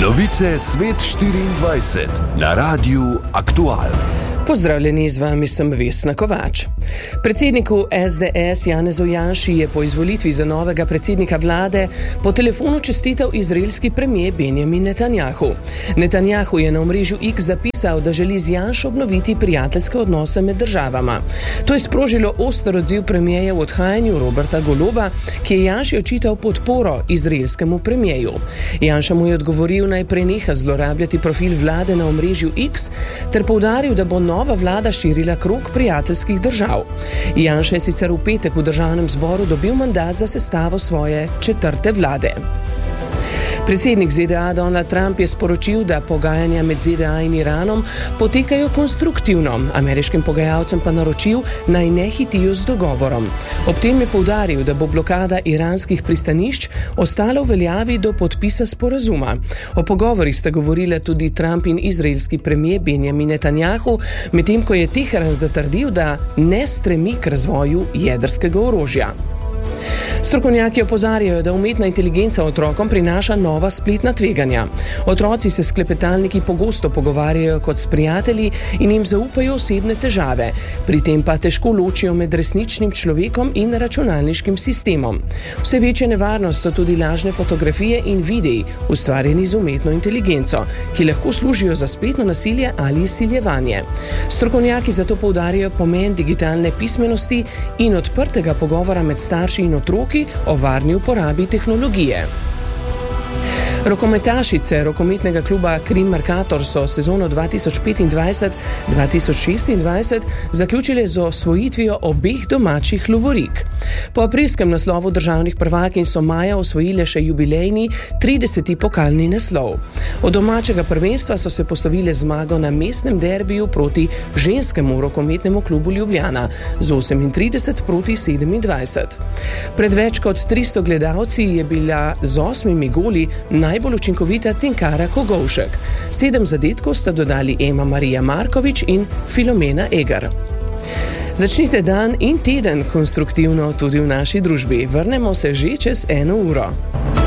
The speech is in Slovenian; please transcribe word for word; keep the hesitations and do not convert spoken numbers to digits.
Novice Svet štiriindvajset na Radiu Aktual. Pozdravljeni, z vami sem Vesna Kovač. Predsedniku es de es Janezu Janši je po izvolitvi za novega predsednika vlade po telefonu čestital izraelski premier Benjamin Netanjahu. Netanjahu je na omrežju X zapisal, da želi z Janšo obnoviti prijateljske odnose med državama. To je sprožilo oster odziv premierja v odhajanju Roberta Goloba, ki je Janši očital podporo izraelskemu premierju. Janša mu je odgovoril, naj preneha zlorabljati profil vlade na omrežju X, ter poudaril, da bo nova vlada širila krog prijateljskih držav. Janša je sicer v petek v državnem zboru dobil mandat za sestavo svoje četrte vlade. Predsednik ze de a Donald Trump je sporočil, da pogajanja med ze de a in Iranom potekajo konstruktivno, ameriškim pogajalcem pa naročil, naj ne hitijo z dogovorom. Ob tem je poudaril, da bo blokada iranskih pristanišč ostala v veljavi do podpisa sporazuma. O pogovorih sta govorila tudi Trump in izraelski premier Benjamin Netanjahu, medtem ko je Teheran zatrdil, da ne stremi k razvoju jedrskega orožja. Strokovnjaki opozarjajo, da umetna inteligenca otrokom prinaša nova spletna tveganja. Otroci se s klepetalniki pogosto pogovarjajo kot s prijatelji in jim zaupajo osebne težave, pri tem pa težko ločijo med resničnim človekom in računalniškim sistemom. Vse večja nevarnost so tudi lažne fotografije in videi, ustvarjeni z umetno inteligenco, ki lahko služijo za spletno nasilje ali izsiljevanje. Strokovnjaki zato poudarjajo pomen digitalne pismenosti in odprtega pogovora med starši in otroki o varni uporabi tehnologije. Rokometašice rokometnega kluba Krim Mercator so sezono dva tisoč petindvajset dva tisoč šestindvajset zaključile z osvojitvijo obeh domačih lovorik. Po aprilskem naslovu državnih prvakinj so maja osvojile še jubilejni trideseti pokalni naslov. Od domačega prvenstva so se poslovile zmago na mestnem derbiju proti ženskemu rokometnemu klubu Ljubljana z osemintrideset proti sedemindvajset. Pred več kot tristo gledalci je bila z osmimi goli najbolj učinkovita Tinkara Kogovšek. Sedem zadetkov sta dodali Ema Marija Markovič in Filomena Egar. Začnite dan in teden konstruktivno tudi v naši družbi. Vrnemo se že čez eno uro.